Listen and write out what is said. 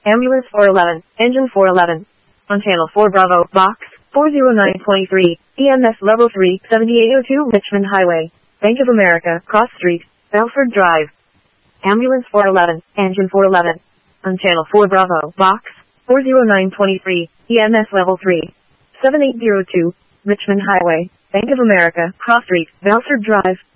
Ambulance 411, Engine 411. On Channel 4 Bravo, Box 40923, EMS Level 3, 7802 Richmond Highway, Bank of America, Cross Street, Belford Drive. Ambulance 411, Engine 411. On Channel 4 Bravo, Box 40923, EMS Level 3, 7802 Richmond Highway, Bank of America, Cross Street, Belford Drive.